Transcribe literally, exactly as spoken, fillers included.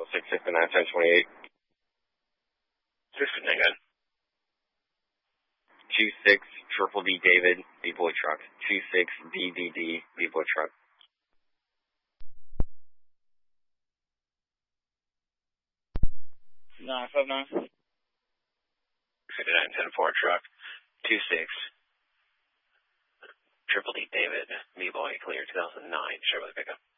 six six nine ten twenty-eight. six nine gun. two six Triple D David, B-Boy Truck. two six D D D, B-Boy Truck. nine five nine. fifty-nine ten four Truck. two six Triple D David, B-Boy, clear two thousand nine, Chevrolet pickup.